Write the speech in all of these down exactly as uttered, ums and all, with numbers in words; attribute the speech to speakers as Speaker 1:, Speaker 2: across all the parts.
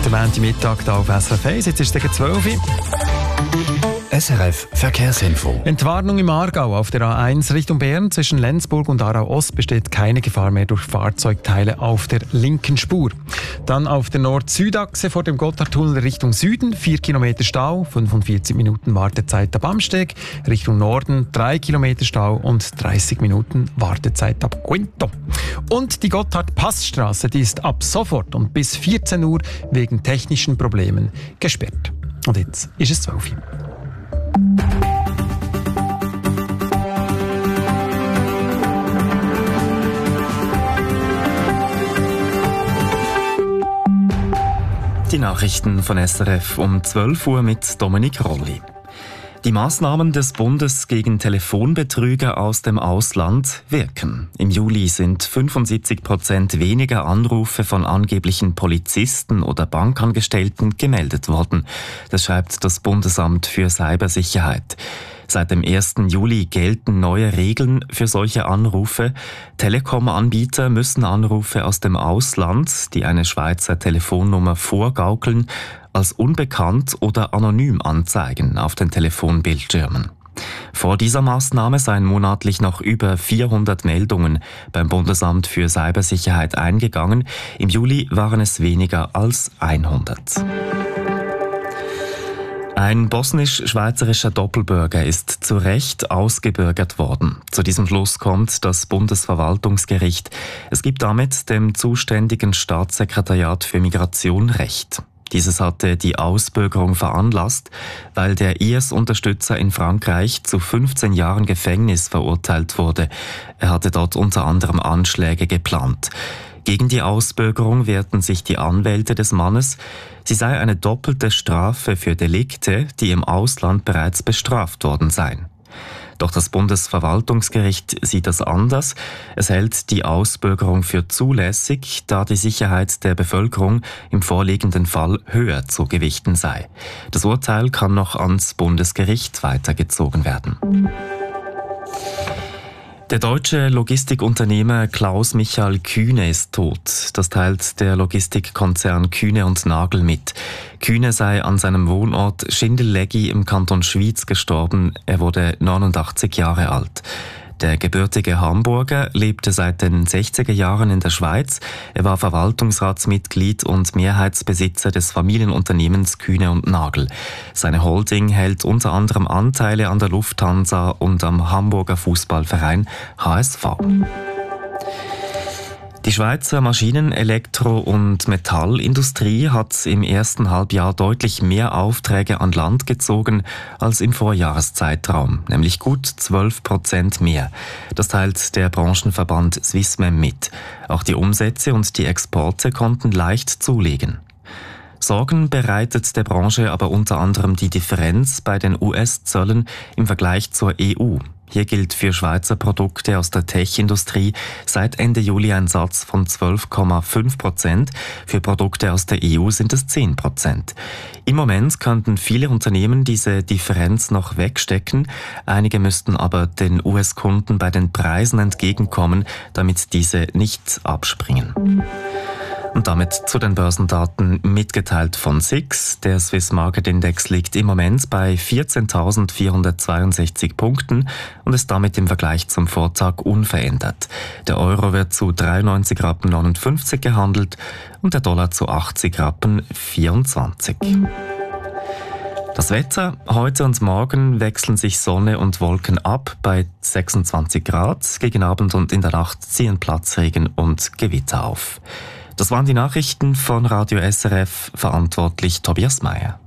Speaker 1: der Montagmittag hier auf S R F eins. Jetzt ist es gegen zwölf Uhr.
Speaker 2: S R F Verkehrsinfo.
Speaker 1: Entwarnung im Aargau auf der A eins Richtung Bern. Zwischen Lenzburg und Aarau Ost besteht keine Gefahr mehr durch Fahrzeugteile auf der linken Spur. Dann auf der Nord-Süd-Achse vor dem Gotthardtunnel Richtung Süden vier Kilometer Stau, fünfundvierzig Minuten Wartezeit ab Amsteg. Richtung Norden drei Kilometer Stau und dreißig Minuten Wartezeit ab Quinto. Und die Gotthard-Passstraße, die ist ab sofort und bis vierzehn Uhr wegen technischen Problemen gesperrt. Und jetzt ist es zwölf Uhr.
Speaker 3: Die Nachrichten von S R F um zwölf Uhr mit Dominik Rolli. Die Maßnahmen des Bundes gegen Telefonbetrüger aus dem Ausland wirken. Im Juli sind fünfundsiebzig Prozent weniger Anrufe von angeblichen Polizisten oder Bankangestellten gemeldet worden. Das schreibt das Bundesamt für Cybersicherheit. Seit dem ersten Juli gelten neue Regeln für solche Anrufe. Telekom-Anbieter müssen Anrufe aus dem Ausland, die eine Schweizer Telefonnummer vorgaukeln, als unbekannt oder anonym anzeigen auf den Telefonbildschirmen. Vor dieser Maßnahme seien monatlich noch über vierhundert Meldungen beim Bundesamt für Cybersicherheit eingegangen. Im Juli waren es weniger als hundert. Ein bosnisch-schweizerischer Doppelbürger ist zu Recht ausgebürgert worden. Zu diesem Schluss kommt das Bundesverwaltungsgericht. Es gibt damit dem zuständigen Staatssekretariat für Migration Recht. Dieses hatte die Ausbürgerung veranlasst, weil der I S-Unterstützer in Frankreich zu fünfzehn Jahren Gefängnis verurteilt wurde. Er hatte dort unter anderem Anschläge geplant. Gegen die Ausbürgerung wehrten sich die Anwälte des Mannes. Sie sei eine doppelte Strafe für Delikte, die im Ausland bereits bestraft worden seien. Doch das Bundesverwaltungsgericht sieht das anders. Es hält die Ausbürgerung für zulässig, da die Sicherheit der Bevölkerung im vorliegenden Fall höher zu gewichten sei. Das Urteil kann noch ans Bundesgericht weitergezogen werden. Der deutsche Logistikunternehmer Klaus-Michael Kühne ist tot. Das teilt der Logistikkonzern Kühne und Nagel mit. Kühne sei an seinem Wohnort Schindellegi im Kanton Schwyz gestorben. Er wurde neunundachtzig Jahre alt. Der gebürtige Hamburger lebte seit den sechziger Jahren in der Schweiz. Er war Verwaltungsratsmitglied und Mehrheitsbesitzer des Familienunternehmens Kühne und Nagel. Seine Holding hält unter anderem Anteile an der Lufthansa und am Hamburger Fußballverein H S V. Die Schweizer Maschinen-, Elektro- und Metallindustrie hat im ersten Halbjahr deutlich mehr Aufträge an Land gezogen als im Vorjahreszeitraum, nämlich gut zwölf Prozent mehr. Das teilt der Branchenverband Swissmem mit. Auch die Umsätze und die Exporte konnten leicht zulegen. Sorgen bereitet der Branche aber unter anderem die Differenz bei den U S-Zöllen im Vergleich zur E U. Hier gilt für Schweizer Produkte aus der Tech-Industrie seit Ende Juli ein Satz von zwölf Komma fünf Prozent. Für Produkte aus der E U sind es zehn Prozent. Im Moment könnten viele Unternehmen diese Differenz noch wegstecken. Einige müssten aber den U S-Kunden bei den Preisen entgegenkommen, damit diese nicht abspringen. Und damit zu den Börsendaten mitgeteilt von S I X. Der Swiss Market Index liegt im Moment bei vierzehntausendsvierhundertzweiundsechzig Punkten und ist damit im Vergleich zum Vortag unverändert. Der Euro wird zu dreiundneunzig Rappen neunundfünfzig gehandelt und der Dollar zu achtzig Rappen vierundzwanzig. Das Wetter: Heute und morgen wechseln sich Sonne und Wolken ab bei sechsundzwanzig Grad. Gegen Abend und in der Nacht ziehen Platzregen und Gewitter auf. Das waren die Nachrichten von Radio S R F, verantwortlich Tobias Meyer.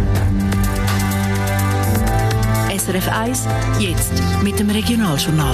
Speaker 4: S R F eins, jetzt mit dem Regionaljournal.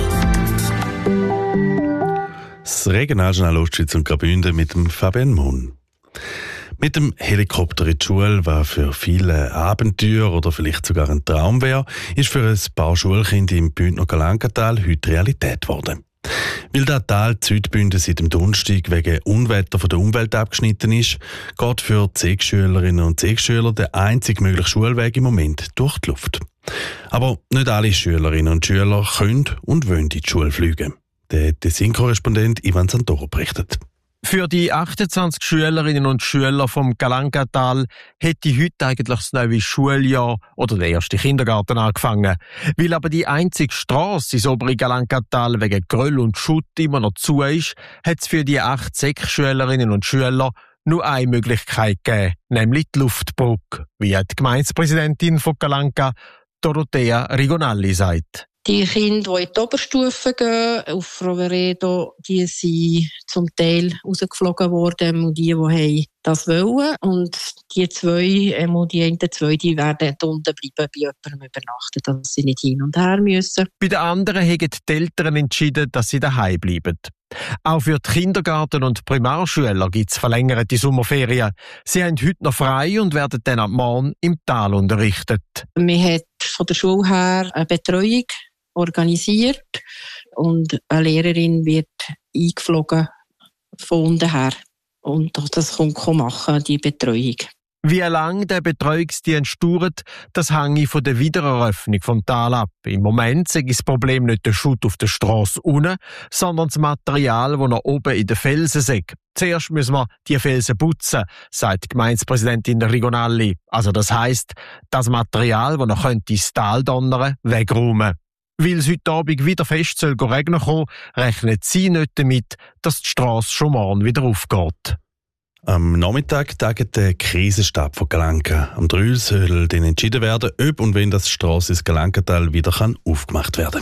Speaker 5: Das Regionaljournal Ostschweiz und Graubünden mit dem Fabian Mohn. Mit dem Helikopter in die Schule, was für viele Abenteuer oder vielleicht sogar ein Traum wäre, ist für ein paar Schulkinder im Bündner Galankatal heute Realität geworden. Weil das Tal Südbünden seit dem Donnerstag wegen Unwetter von der Umwelt abgeschnitten ist, geht für die Sek-Schülerinnen und Sek-Schüler der einzig mögliche Schulweg im Moment durch die Luft. Aber nicht alle Schülerinnen und Schüler können und wollen in die Schule fliegen. Der Tessin-Korrespondent Ivan Santoro berichtet.
Speaker 6: Für die achtundzwanzig Schülerinnen und Schüler vom Galangatal hätte heute eigentlich das neue Schuljahr oder der erste Kindergarten angefangen. Weil aber die einzige Strasse ins obere Galangatal wegen Geröll und Schutt immer noch zu ist, hat es für die acht Sek-Schülerinnen und Schüler nur eine Möglichkeit gegeben, nämlich die Luftbrücke, wie die Gemeindepräsidentin von Galanka, Dorothea Rigonalli, sagt.
Speaker 7: Die Kinder, die in die Oberstufe gehen, auf Roveredo, die sind zum Teil rausgeflogen worden, und die, die das wollen. Und die zwei, die einen zwei, die werden unten bleiben, bei jemandem übernachten, dass sie nicht hin und her müssen.
Speaker 6: Bei den anderen haben die Eltern entschieden, dass sie daheim bleiben. Auch für die Kindergarten- und Primarschüler gibt es verlängerte Sommerferien. Sie haben heute noch frei und werden dann ab morgen im Tal unterrichtet.
Speaker 7: Wir haben von der Schule her eine Betreuung organisiert und eine Lehrerin wird eingeflogen von unten her. Und das kommt machen, die Betreuung.
Speaker 6: Wie lange der Betreuungsdienst dauert, das hängt von der Wiedereröffnung vom Tal ab. Im Moment ist das Problem nicht der Schutt auf der Strasse unten, sondern das Material, das noch oben in den Felsen ist. Zuerst müssen wir die Felsen putzen, sagt die Gemeindepräsidentin Rigonalli. Also das heisst, das Material, das noch ins Tal donnern könnte, wegräumen. Weil es heute Abend wieder fest soll regnen kommen, rechnet sie nicht damit, dass die Strasse schon morgen wieder aufgeht.
Speaker 5: Am Nachmittag tagt der Krisenstab von Galanka. Am drei soll dann entschieden werden, ob und wenn das Strasse ins Galankatal wieder kann aufgemacht werden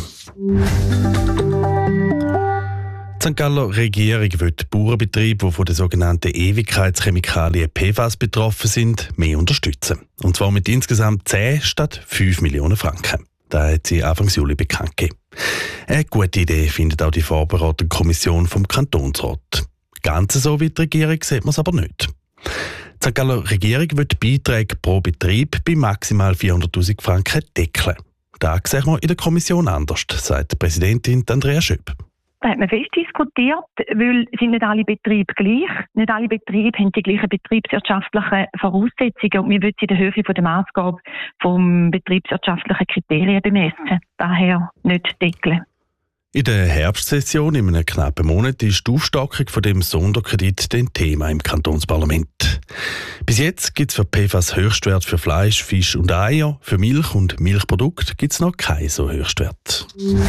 Speaker 5: kann. Die Sankt Galler Regierung will die Bauernbetriebe, die von den sogenannten Ewigkeitschemikalien P F A S betroffen sind, mehr unterstützen. Und zwar mit insgesamt zehn statt fünf Millionen Franken. Das hat sie Anfang Juli bekannt gegeben. Eine gute Idee findet auch die vorberatende Kommission vom Kantonsrat. Ganz so wie die Regierung sieht man es aber nicht. Die Sankt Galler Regierung will die Beiträge pro Betrieb bei maximal vierhunderttausend Franken deckeln. Das sehen wir in der Kommission anders, sagt die Präsidentin Andrea Schöp.
Speaker 8: Da hat man fest diskutiert, weil sind nicht alle Betriebe gleich. Nicht alle Betriebe haben die gleichen betriebswirtschaftlichen Voraussetzungen und wir wollen sie in der Höhe von der Maßgabe vom betriebswirtschaftlichen Kriterien bemessen. Daher nicht deckeln.
Speaker 5: In der Herbstsession, in einem knappen Monat, ist die Aufstockung von dem Sonderkredit ein Thema im Kantonsparlament. Bis jetzt gibt es für P F A S Höchstwert für Fleisch, Fisch und Eier. Für Milch und Milchprodukte gibt es noch keinen so Höchstwert.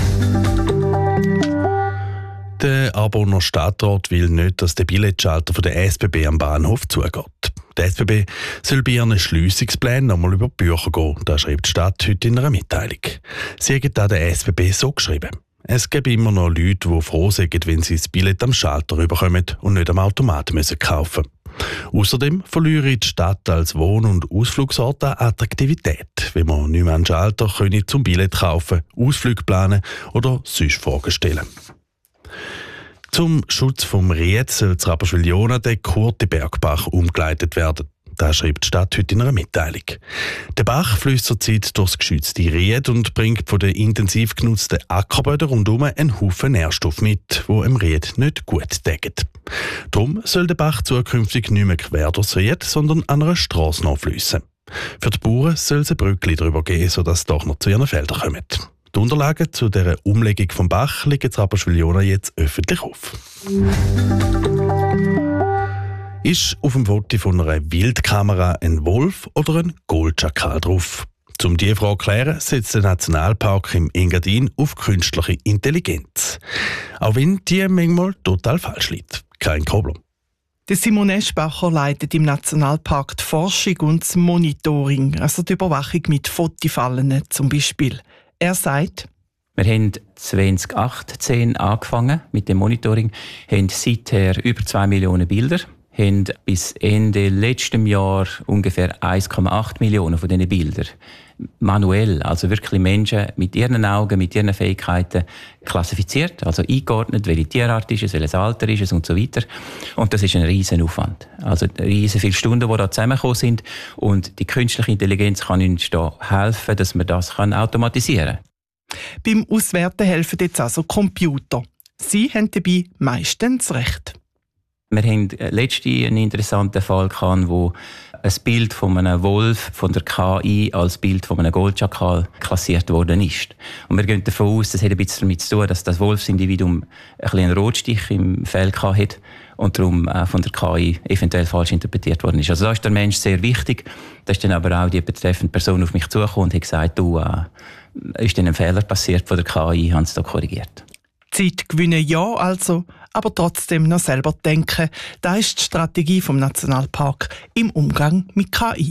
Speaker 5: Der Arboner Stadtrat will nicht, dass der Billetschalter von der S B B am Bahnhof zugeht. Der S B B soll bei ihren Schliessungsplänen nochmal über die Bücher gehen, das schreibt die Stadt heute in einer Mitteilung. Sie haben da der S B B so geschrieben. Es gibt immer noch Leute, die froh sind, wenn sie das Billett am Schalter rüberkommen und nicht am Automat müssen kaufen. Außerdem verliere die Stadt als Wohn- und Ausflugsort an Attraktivität, wenn man nicht mehr am Schalter können zum Billett kaufen, Ausflüge planen oder sonst Fragen stellen. Zum Schutz vom Ried soll zu Rapperswil-Jona der Kurtebergbach umgeleitet werden. Das schreibt die Stadt heute in einer Mitteilung. Der Bach fließt zurzeit durchs geschützte Ried und bringt von den intensiv genutzten Ackerböden rundum einen Haufen Nährstoff mit, wo im Ried nicht gut tägen. Darum soll der Bach zukünftig nicht mehr quer durchs Ried, sondern an einer Strasse nachfliessen. Für die Bauern soll es ein Brückli drüber geben, sodass sie doch noch zu ihren Feldern kommen. Die Unterlagen zu dieser Umlegung vom Bach liegen in Rapperswil-Jona jetzt öffentlich auf. Ist auf dem Foto von einer Wildkamera ein Wolf oder ein Goldschakal drauf? Um diese Frage zu klären, setzt der Nationalpark im Engadin auf künstliche Intelligenz. Auch wenn die manchmal total falsch liegt. Kein Problem.
Speaker 9: Der Simon Eschbacher leitet im Nationalpark die Forschung und das Monitoring, also die Überwachung mit Fotifallen zum Beispiel. Er sagt:
Speaker 10: Wir haben zwanzig achtzehn angefangen mit dem Monitoring, haben seither über zwei Millionen Bilder, haben bis Ende letzten Jahr ungefähr eins Komma acht Millionen von diesen Bildern manuell, also wirklich Menschen mit ihren Augen, mit ihren Fähigkeiten klassifiziert, also eingeordnet, welche Tierart ist es, welches Alter ist es und so weiter. Und das ist ein riesen Aufwand. Also riesen viele Stunden, die da zusammengekommen sind. Und die künstliche Intelligenz kann uns da helfen, dass man das automatisieren kann.
Speaker 9: Beim Auswerten helfen jetzt also Computer. Sie haben dabei meistens recht.
Speaker 10: Wir hatten letztens einen interessanten Fall, wo ein Bild von einem Wolf von der K I als Bild von einem Goldschakal klassiert worden ist. Und wir gehen davon aus, das hat ein bisschen damit zu tun, dass das Wolfsindividuum ein bisschen einen Rotstich im Fell hatte. und darum auch von der K I eventuell falsch interpretiert worden ist. Also da ist der Mensch sehr wichtig. Da ist dann aber auch die betreffende Person auf mich zugekommen und hat gesagt, du, äh, ist dann ein Fehler passiert von der K I, haben sie da korrigiert.
Speaker 9: Zeit gewinnen ja also, aber trotzdem noch selber denken. Das ist die Strategie vom Nationalpark im Umgang mit K I.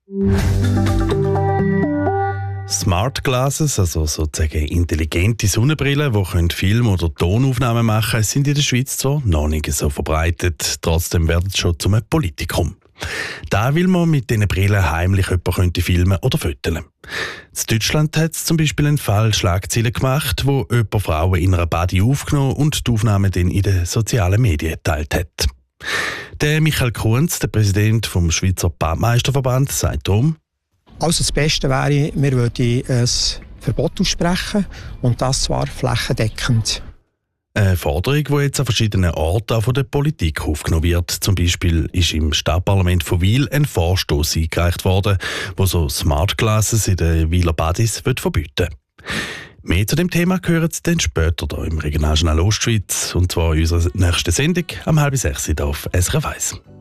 Speaker 5: Smart Glasses, also sozusagen intelligente Sonnenbrillen, die Film- oder Tonaufnahmen machen können, sind in der Schweiz zwar noch nicht so verbreitet, trotzdem werden sie schon zum Politikum. Da will man mit diesen Brillen heimlich jemanden filmen oder fotografieren. In Deutschland hat es zum Beispiel einen Fall Schlagzeilen gemacht, wo jemand Frauen in einer Body aufgenommen und die Aufnahmen dann in den sozialen Medien geteilt hat. Der Michael Kunz, der Präsident vom Schweizer Badmeisterverband, sagt darum:
Speaker 11: Also das Beste wäre, wir würden ein Verbot aussprechen und das zwar flächendeckend.
Speaker 5: Eine Forderung, die jetzt an verschiedenen Orten von der Politik aufgenommen wird. Zum Beispiel ist im Stadtparlament von Wil ein Vorstoß eingereicht worden, der so Smart Glasses in den Wiler Badis verbieten will. Mehr zu dem Thema hören Sie dann später hier im Regionaljournal Ostschweiz, und zwar in unserer nächsten Sendung am halb sechs hier auf S R F eins.